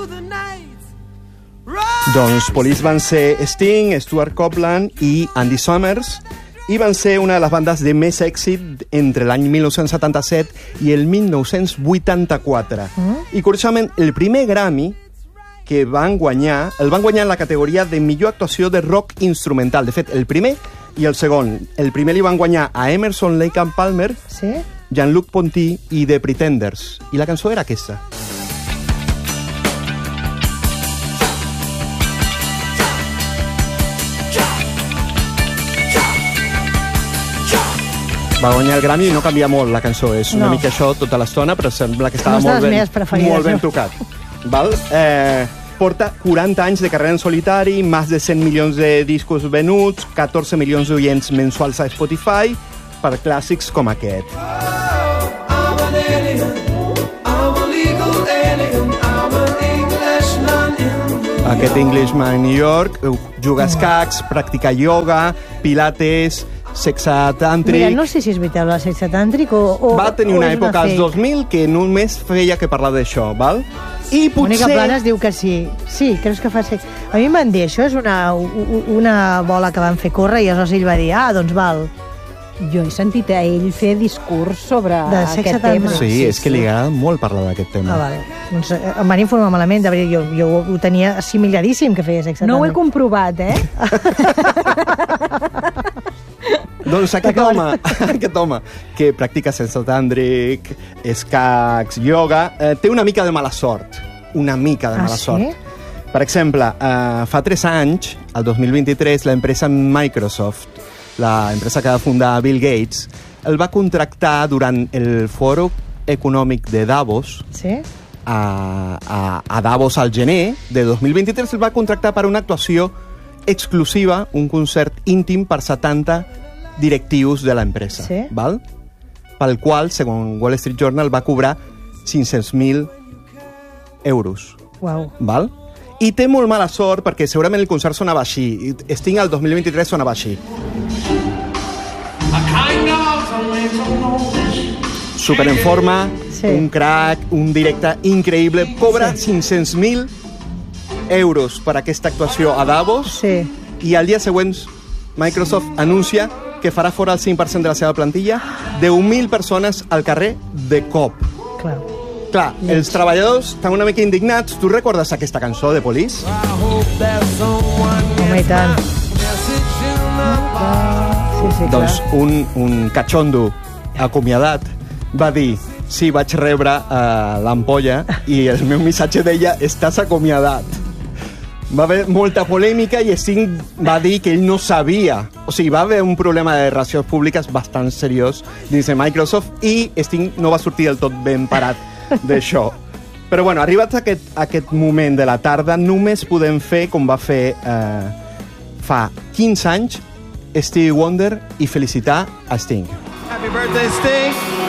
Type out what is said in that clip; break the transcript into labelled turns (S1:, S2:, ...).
S1: Doncs Police van ser Sting, Stuart Copeland i Andy Summers, i van ser una de les bandes de més èxit entre l'any 1977 i el 1984. I, curiosament, el primer Grammy que van guanyar, el van guanyar en la categoria de millor actuació de rock instrumental. De fet, el primer i el segon. El primer li van guanyar a Emerson, Lake and Palmer,
S2: sí?
S1: Jean-Luc Ponty i The Pretenders. I la cançó era aquesta. Va guanyar el Grammy i no canvia molt la cançó. És una mica això tota l'estona, però sembla que estava molt ben tocat. Val? Porta 40 anys de carrera en solitari, més de 100 milions de discos venuts, 14 milions d'oients mensuals a Spotify, per clàssics com aquest. Aquest Englishman in New York juga escacs, practica ioga, pilates, sexe tàntric...
S2: Mira, no sé si és veritat el sexe tàntric o...
S1: Va tenir una època als 2000 que només feia que parlar d'això, val? I potser...
S2: Mónica Planas diu que sí. Sí, creus que fa sexe... A mi em van dir, això és una bola que van fer córrer i aleshores ell va dir, doncs val.
S3: Jo he sentit a ell fer discurs sobre aquest tema.
S1: Sí, és que li agrada molt parlar d'aquest tema.
S2: Vale. Doncs em van informar malament, de veritat, jo ho tenia assimiladíssim que feia sexe tàntric.
S3: No ho he comprovat,
S1: Doncs aquest home que practica sexe tàntric, escacs, ioga, té una mica de mala sort. Una mica de mala sort. Per exemple, fa 3 anys, el 2023, l'empresa Microsoft, l'empresa que va fundar Bill Gates, el va contractar durant el Foro Econòmic de Davos, a Davos al gener de 2023, el va contractar per una actuació exclusiva, un concert íntim per 70 directius de l'empresa, val? Pel qual, segons Wall Street Journal, va cobrar 500.000 euros.
S2: Wow.
S1: Val? I té molt mala sort perquè segurament el concert sonava així. Sting al 2023 sonava així. Super en forma, un crack, un directe increïble. Cobra 500.000 euros per aquesta actuació a Davos i al dia següent Microsoft anuncia que farà fora el 5% de la seva plantilla, 10.000 persones al carrer de cop. Clar, els treballadors estan una mica indignats. Tu recordes aquesta cançó de Police?
S2: Home, i tant.
S1: Doncs un catxondo acomiadat va dir: sí, vaig rebre l'ampolla i el meu missatge deia: estàs acomiadat. Va haver molta polèmica i Sting va dir que ell no sabia. O sigui, va haver un problema de relacions públiques bastant seriós dins de Microsoft i Sting no va sortir del tot ben parat d'això. Però bueno, arribats a aquest moment de la tarda, només podem fer com va fer fa 15 anys Stevie Wonder i felicitar a Sting.
S4: Happy birthday, Sting!